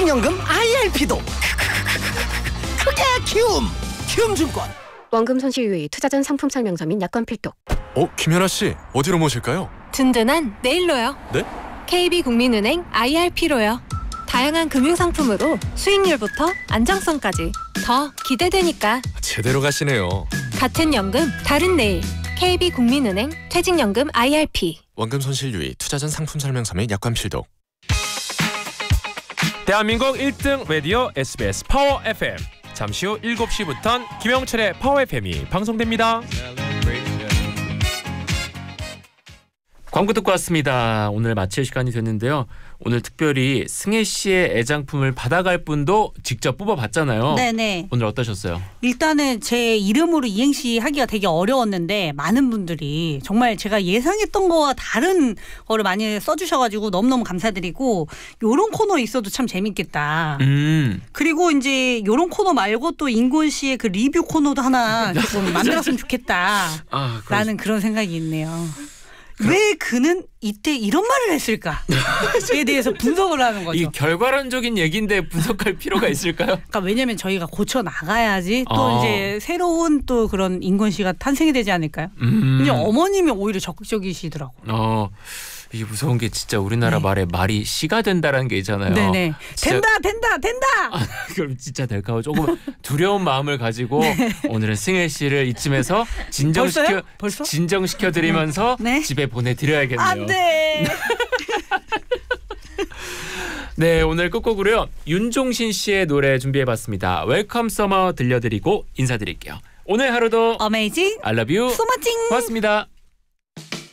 퇴직연금 IRP도 크게 키움증권. 원금 손실 유의, 투자 전 상품 설명서 및 약관 필독. 김연아 씨, 어디로 모실까요? 든든한 내일로요. 네? KB국민은행 IRP로요. 다양한 금융상품으로 수익률부터 안정성까지 더 기대되니까. 제대로 가시네요. 같은 연금, 다른 내일. KB국민은행 퇴직연금 IRP. 원금 손실 유의, 투자 전 상품 설명서 및 약관 필독. 대한민국 1등 라디오 SBS 파워 FM. 잠시 후 7시부터는 김영철의 파워 FM이 방송됩니다. 광고 듣고 왔습니다. 오늘 마칠 시간이 됐는데요. 오늘 특별히 승혜 씨의 애장품을 받아갈 분도 직접 뽑아봤잖아요. 네네. 오늘 어떠셨어요? 일단은 제 이름으로 이행시 하기가 되게 어려웠는데 많은 분들이 정말 제가 예상했던 거와 다른 거를 많이 써주셔가지고 너무너무 감사드리고, 요런 코너 있어도 참 재밌겠다. 그리고 이제 요런 코너 말고 또 인곤 씨의 그 리뷰 코너도 하나 조금 만들었으면 좋겠다. 라는 그런 생각이 있네요. 왜 그는 이때 이런 말을 했을까에 대해서 분석을 하는 거죠. 이 결과론적인 얘기인데 분석할 필요가 있을까요? 그러니까 왜냐면 저희가 고쳐 나가야지 또 이제 새로운 또 그런 인권 씨가 탄생이 되지 않을까요? 이제 어머님이 오히려 적극적이시더라고요. 이게 무서운 게 진짜 우리나라 말에 말이 씨가 된다라는 게 있잖아요. 네네. 된다. 그럼 진짜 될까요? 조금 두려운 마음을 가지고 오늘은 승혜 씨를 이쯤에서 진정시켜 드리면서 집에 보내드려야겠네요. 안 돼. 네, 오늘 끝곡으로요, 윤종신 씨의 노래 준비해봤습니다. 웰컴 서머 들려드리고 인사드릴게요. 오늘 하루도 어메이징 I love you. 소마찡. 고맙습니다.